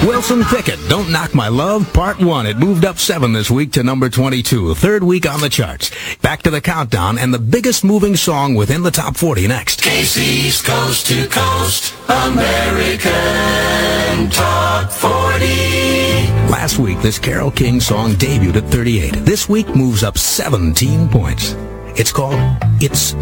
Wilson Pickett, Don't Knock My Love, Part 1. It moved up 7 this week to number 22, third week on the charts. Back to the countdown and the biggest moving song within the top 40 next. KC's Coast to Coast American Top 40. Last week, this Carole King song debuted at 38. This week moves up 17 points. It's called It's